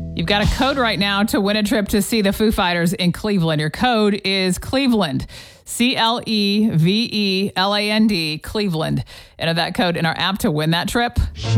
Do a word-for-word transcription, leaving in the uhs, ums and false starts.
You've got a code right now to win a trip to see the Foo Fighters in Cleveland. Your code is Cleveland. C L E V E L A N D, Cleveland. Enter that code in our app to win that trip.